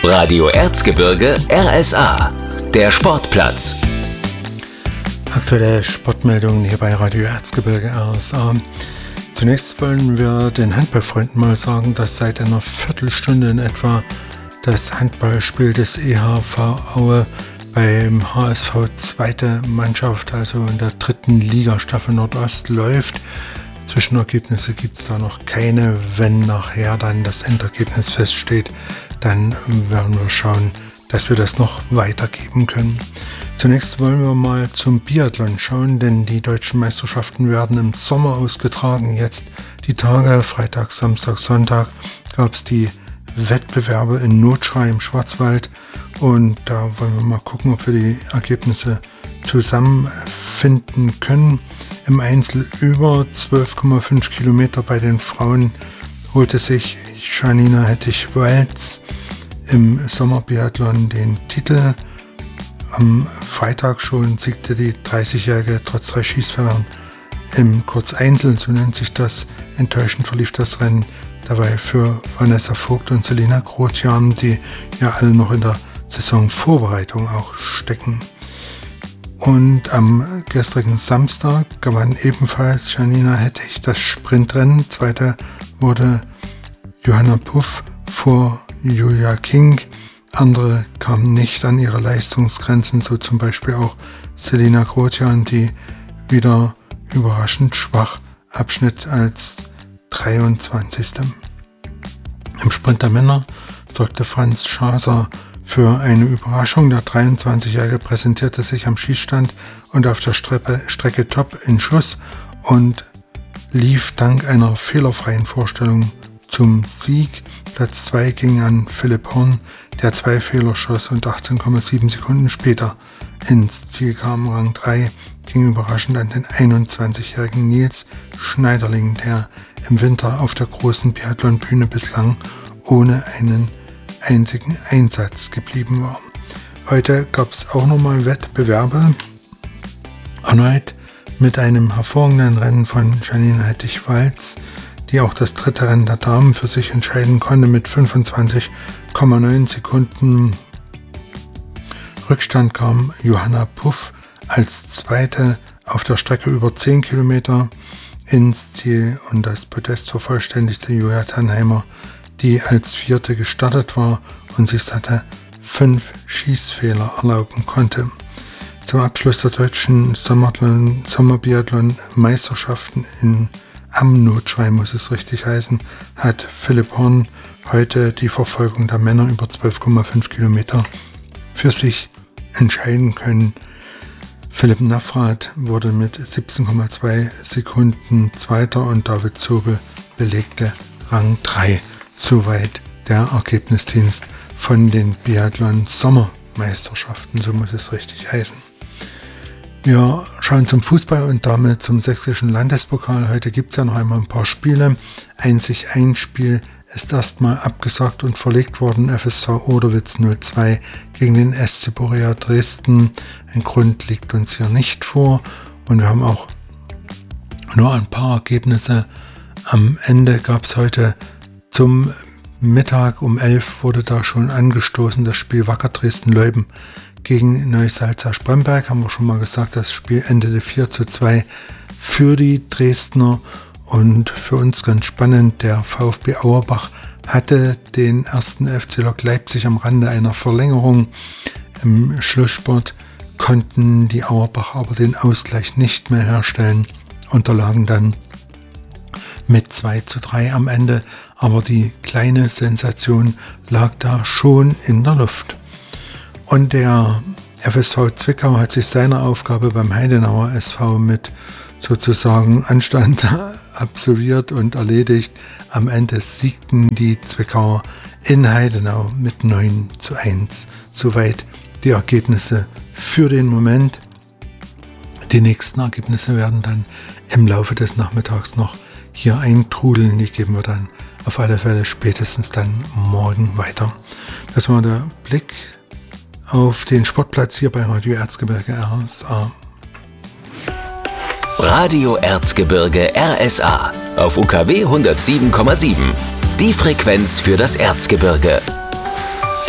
Radio Erzgebirge RSA, der Sportplatz. Aktuelle Sportmeldungen hier bei Radio Erzgebirge RSA. Zunächst wollen wir den Handballfreunden mal sagen, dass seit einer Viertelstunde in etwa das Handballspiel des EHV Aue beim HSV zweite Mannschaft, also in der 3. Liga Staffel Nordost, läuft. Zwischenergebnisse gibt es da noch keine. Wenn nachher dann das Endergebnis feststeht, dann werden wir schauen, dass wir das noch weitergeben können. Zunächst wollen wir mal zum Biathlon schauen, denn die deutschen Meisterschaften werden im Sommer ausgetragen. Jetzt die Tage, Freitag, Samstag, Sonntag, gab es die Wettbewerbe in Notschrei im Schwarzwald. Und da wollen wir mal gucken, ob wir die Ergebnisse zusammenfinden können. Im Einzel über 12,5 Kilometer bei den Frauen holte sich Janina Hettich-Walz im Sommerbiathlon den Titel. Am Freitag schon siegte die 30-Jährige trotz 3 Schießfehlern im Kurzeinzel, so nennt sich das. Enttäuschend verlief das Rennen dabei für Vanessa Vogt und Selina Grotian, die ja alle noch in der Saisonvorbereitung auch stecken. Und am gestrigen Samstag gewann ebenfalls Janina Hettich das Sprintrennen. Zweite wurde Johanna Puff vor Julia King. Andere kamen nicht an ihre Leistungsgrenzen, so zum Beispiel auch Selina Grotian, die wieder überraschend schwach abschnitt als 23. Im Sprint der Männer sorgte Franz Schaser für eine Überraschung. Der 23-Jährige präsentierte sich am Schießstand und auf der Strecke top in Schuss und lief dank einer fehlerfreien Vorstellung zum Sieg. Platz 2 ging an Philipp Horn, der 2 Fehler schoss und 18,7 Sekunden später ins Ziel kam. Rang 3 ging überraschend an den 21-jährigen Nils Schneiderling, der im Winter auf der großen Biathlon-Bühne bislang ohne einen einzigen Einsatz geblieben war. Heute gab es auch nochmal Wettbewerbe, erneut mit einem hervorragenden Rennen von Janina Hettich-Walz, die auch das dritte Rennen der Damen für sich entscheiden konnte. Mit 25,9 Sekunden Rückstand kam Johanna Puff als Zweite auf der Strecke über 10 Kilometer ins Ziel und das Podest vervollständigte Julia Tannheimer, die als Vierte gestartet war und sich satte 5 Schießfehler erlauben konnte. Zum Abschluss der deutschen Sommerbiathlon-Meisterschaften am Notschrei, muss es richtig heißen, hat Philipp Horn heute die Verfolgung der Männer über 12,5 Kilometer für sich entscheiden können. Philipp Navrat wurde mit 17,2 Sekunden Zweiter und David Zobel belegte Rang 3. Soweit der Ergebnisdienst von den Biathlon-Sommermeisterschaften, so muss es richtig heißen. Wir schauen zum Fußball und damit zum sächsischen Landespokal. Heute gibt es ja noch einmal ein paar Spiele. Ein Spiel ist erstmal abgesagt und verlegt worden. FSV Oderwitz 02 gegen den SC Borea Dresden. Ein Grund liegt uns hier nicht vor. Und wir haben auch nur ein paar Ergebnisse. Am Ende gab es heute zum Mittag um 11 wurde da schon angestoßen das Spiel Wacker Dresden-Leuben gegen Neusalza-Spremberg. Haben wir schon mal gesagt, das Spiel endete 4:2 für die Dresdner und für uns ganz spannend. Der VfB Auerbach hatte den ersten FC Lok Leipzig am Rande einer Verlängerung. Im Schlusssport konnten die Auerbacher aber den Ausgleich nicht mehr herstellen, unterlagen dann mit 2:3 am Ende, aber die kleine Sensation lag da schon in der Luft. Und der FSV Zwickau hat sich seine Aufgabe beim Heidenauer SV mit sozusagen Anstand absolviert und erledigt. Am Ende siegten die Zwickauer in Heidenau mit 9:1. Soweit die Ergebnisse für den Moment. Die nächsten Ergebnisse werden dann im Laufe des Nachmittags noch hier eintrudeln. Die geben wir dann auf alle Fälle spätestens dann morgen weiter. Das war der Blick auf den Sportplatz hier bei Radio Erzgebirge RSA. Radio Erzgebirge RSA auf UKW 107,7. Die Frequenz für das Erzgebirge.